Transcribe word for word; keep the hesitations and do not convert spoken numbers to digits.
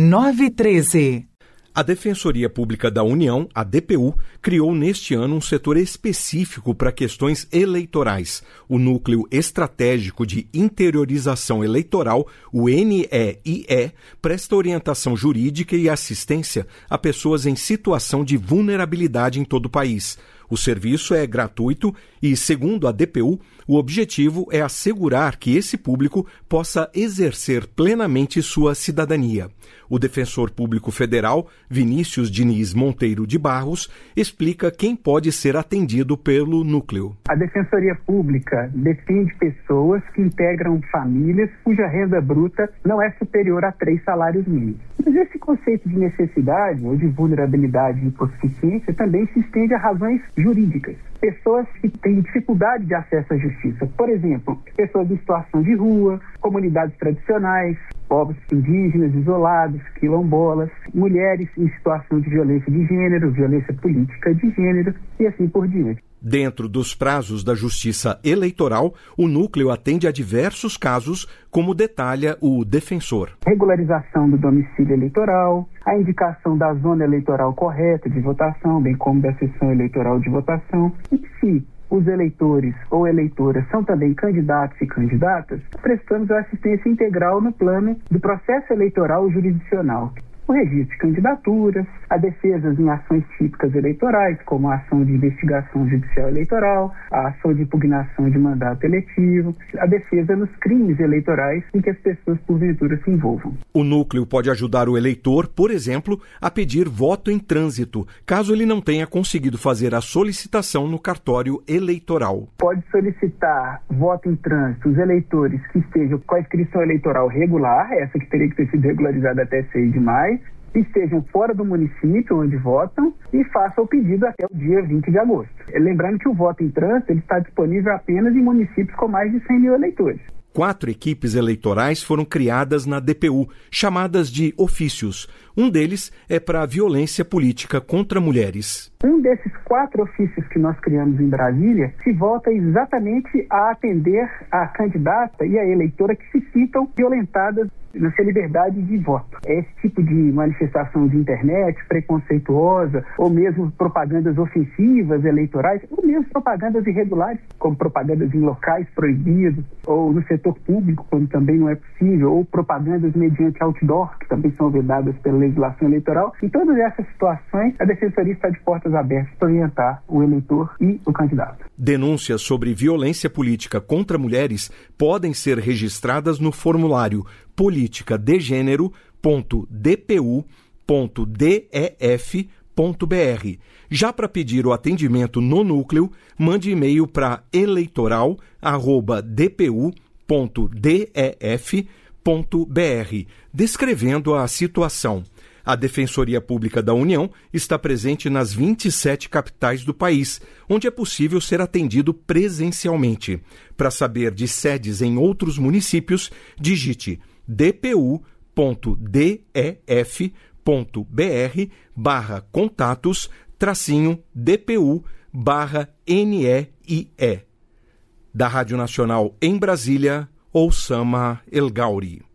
nove treze. A Defensoria Pública da União, a D P U, criou neste ano um setor específico para questões eleitorais. O Núcleo Estratégico de Interiorização Eleitoral, o N E I E, presta orientação jurídica e assistência a pessoas em situação de vulnerabilidade em todo o país. O serviço é gratuito e, segundo a D P U, o objetivo é assegurar que esse público possa exercer plenamente sua cidadania. O defensor público federal, Vinícius Diniz Monteiro de Barros, explica quem pode ser atendido pelo núcleo. A Defensoria Pública defende pessoas que integram famílias cuja renda bruta não é superior a três salários mínimos. Mas esse conceito de necessidade ou de vulnerabilidade e hipossuficiência também se estende a razões jurídicas. Pessoas que têm dificuldade de acesso à justiça. Por exemplo, pessoas em situação de rua, comunidades tradicionais, povos indígenas isolados, quilombolas, mulheres em situação de violência de gênero, violência política de gênero e assim por diante. Dentro dos prazos da Justiça Eleitoral, o núcleo atende a diversos casos, como detalha o defensor. Regularização do domicílio eleitoral, a indicação da zona eleitoral correta de votação, bem como da sessão eleitoral de votação. E se os eleitores ou eleitoras são também candidatos e candidatas, prestamos assistência integral no plano do processo eleitoral jurisdicional. O registro de candidaturas, a defesa em ações típicas eleitorais, como a ação de investigação judicial eleitoral, a ação de impugnação de mandato eletivo, a defesa nos crimes eleitorais em que as pessoas, porventura, se envolvam. O núcleo pode ajudar o eleitor, por exemplo, a pedir voto em trânsito, caso ele não tenha conseguido fazer a solicitação no cartório eleitoral. Pode solicitar voto em trânsito os eleitores que estejam com a inscrição eleitoral regular, essa que teria que ter sido regularizada até seis de maio, estejam fora do município onde votam e façam o pedido até o dia vinte de agosto. Lembrando que o voto em trânsito ele está disponível apenas em municípios com mais de cem mil eleitores. Quatro equipes eleitorais foram criadas na D P U, chamadas de ofícios. Um deles é para a violência política contra mulheres. Um desses quatro ofícios que nós criamos em Brasília se volta exatamente a atender a candidata e a eleitora que se sintam violentadas na sua liberdade de voto. Esse tipo de manifestação de internet preconceituosa, ou mesmo propagandas ofensivas eleitorais, ou mesmo propagandas irregulares, como propagandas em locais proibidos, ou no setor público, quando também não é possível, ou propagandas mediante outdoor, que também são vedadas pela legislação eleitoral. Em todas essas situações, a Defensoria está de portas abertas para orientar o eleitor e o candidato. Denúncias sobre violência política contra mulheres podem ser registradas no formulário política de gênero ponto d p u ponto d e f ponto b r. Já para pedir o atendimento no núcleo, mande e-mail para eleitoral arroba d p u ponto d e f ponto b r, descrevendo a situação. A Defensoria Pública da União está presente nas vinte e sete capitais do país, onde é possível ser atendido presencialmente. Para saber de sedes em outros municípios, digite d p u ponto d e f ponto b r barra contatos tracinho d p u barra n e i e. Da Rádio Nacional em Brasília, Oussama El Gauri.